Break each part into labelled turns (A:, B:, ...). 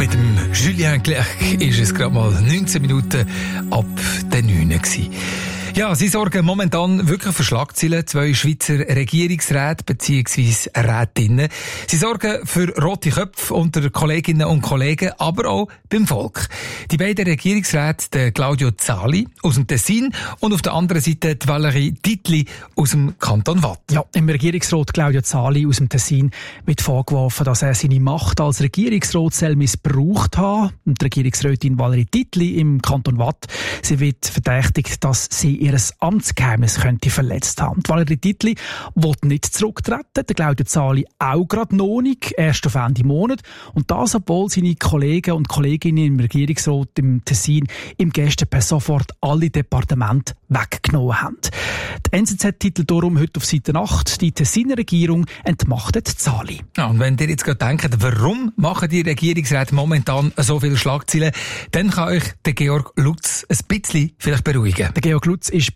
A: Mit dem Julien Clerc ist es gerade mal 19 Minuten ab der 9 gewesen. Ja, sie sorgen momentan wirklich für Schlagzeilen, 2 Schweizer Regierungsräte bzw. Rätinnen. Sie sorgen für rote Köpfe unter Kolleginnen und Kollegen, aber auch beim Volk. Die beiden Regierungsräte, der Claudio Zali aus dem Tessin und auf der anderen Seite die Valerie Titli aus dem Kanton Waadt.
B: Ja, im Regierungsrat Claudio Zali aus dem Tessin wird vorgeworfen, dass er seine Macht als Regierungsrat missbraucht hat. Und die Regierungsrätin Valerie Titli im Kanton Waadt, sie wird verdächtigt, dass sie ihr Amtsgeheimnis könnte verletzt haben. Die Valerie Titli will nicht zurücktreten, der Claudio Zali auch gerade noch nicht, erst auf Ende Monat. Und das, obwohl seine Kollegen und Kolleginnen im Regierungsrat im Tessin im Gäste per sofort alle Departemente weggenommen haben. Die NZZ titelt darum heute auf Seite 8, die Tessiner Regierung entmachtet Zali.
A: Ja, und wenn ihr jetzt gerade denkt, warum machen die Regierungsräte momentan so viele Schlagzeilen, dann kann euch der Georg Lutz ein bisschen vielleicht beruhigen.
B: Der Georg Lutz ist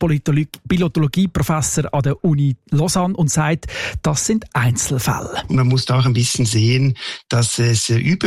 B: Pilotologie-Professor an der Uni Lausanne und sagt, das sind Einzelfälle.
C: Man muss da auch ein bisschen sehen, dass es über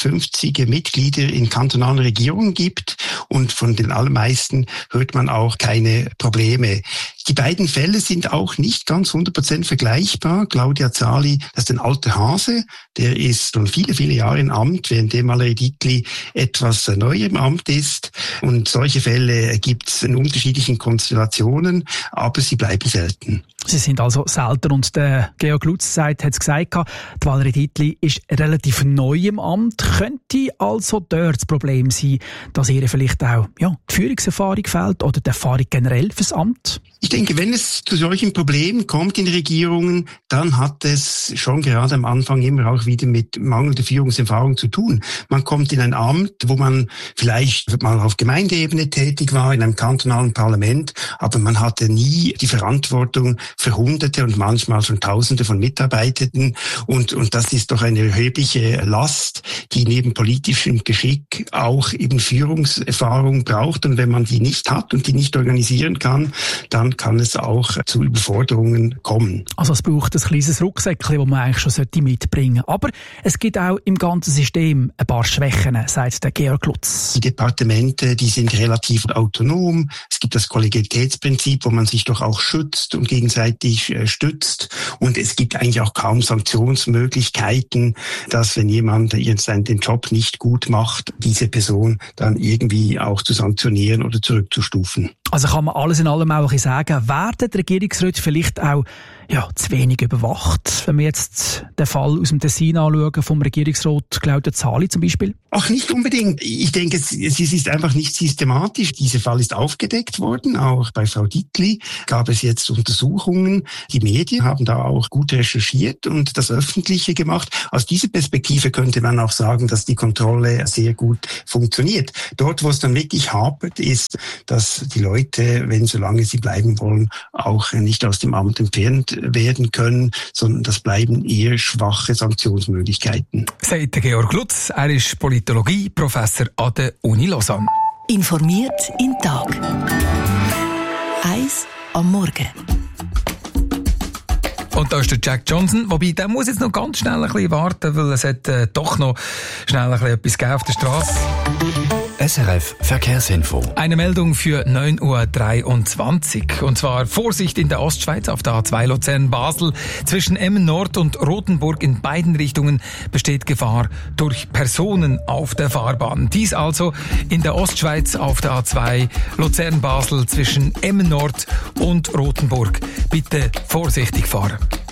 C: 150 Mitglieder in kantonalen Regierungen gibt und von den allermeisten hört man auch keine Probleme. Die beiden Fälle sind auch nicht ganz 100% vergleichbar. Claudio Zali, das ist ein alter Hase, der ist schon viele, viele Jahre im Amt, während Valerie Titli etwas neuer im Amt ist. Und solche Fälle gibt es in unterschiedlichen Konstellationen, aber sie bleiben selten.
B: Sie sind also selten und der Georg Lutz hat es gesagt, die Valerie Titli ist relativ neu im Amt. Könnte also dort das Problem sein, dass ihr vielleicht auch die Führungserfahrung fehlt oder die Erfahrung generell fürs Amt?
C: Ich denke, wenn es zu solchen Problemen kommt in Regierungen, dann hat es schon gerade am Anfang immer auch wieder mit mangelnder Führungserfahrung zu tun. Man kommt in ein Amt, wo man vielleicht mal auf Gemeindeebene tätig war, in einem kantonalen Parlament, aber man hatte nie die Verantwortung für Hunderte und manchmal schon Tausende von Mitarbeitenden. Und das ist doch eine erhebliche Last, die neben politischem Geschick auch eben Führungserfahrung braucht. Und wenn man die nicht hat und die nicht organisieren kann, dann kann es auch zu Überforderungen kommen.
B: Also es braucht ein kleines Rucksäckchen, das man eigentlich schon mitbringen sollte. Aber es gibt auch im ganzen System ein paar Schwächen, sagt der Georg Lutz.
C: Die Departemente, die sind relativ autonom. Es gibt das Kollegialitätsprinzip, wo man sich doch auch schützt und gegenseitig stützt. Und es gibt eigentlich auch kaum Sanktionsmöglichkeiten, dass wenn jemand den Job nicht gut macht, diese Person dann irgendwie auch zu sanktionieren oder zurückzustufen.
B: Also kann man alles in allem auch sagen, werden die Regierungsräte vielleicht auch zu wenig überwacht, wenn wir jetzt den Fall aus dem Tessin anschauen, vom Regierungsrat Claudio Zali zum Beispiel?
C: Ach, nicht unbedingt. Ich denke, es ist einfach nicht systematisch. Dieser Fall ist aufgedeckt worden. Auch bei Frau Titli gab es jetzt Untersuchungen. Die Medien haben da auch gut recherchiert und das Öffentliche gemacht. Aus dieser Perspektive könnte man auch sagen, dass die Kontrolle sehr gut funktioniert. Dort, wo es dann wirklich hapert, ist, dass die Leute, solange sie bleiben wollen, auch nicht aus dem Amt entfernt werden können, sondern das bleiben eher schwache Sanktionsmöglichkeiten.
A: Sagt Georg Lutz, er ist Politologie-Professor an der Uni Lausanne.
D: Informiert im Tag. 1 am Morgen.
A: Und da ist der Jack Johnson, wobei der muss jetzt noch ganz schnell ein bisschen warten, weil es hat doch noch schnell ein bisschen etwas gegeben auf der Straße.
E: SRF Verkehrsinfo.
A: Eine Meldung für 9.23 Uhr. Und zwar Vorsicht in der Ostschweiz auf der A2 Luzern-Basel. Zwischen Emmen Nord und Rothenburg in beiden Richtungen besteht Gefahr durch Personen auf der Fahrbahn. Dies also in der Ostschweiz auf der A2 Luzern-Basel zwischen Emmen Nord und Rothenburg. Bitte vorsichtig fahren.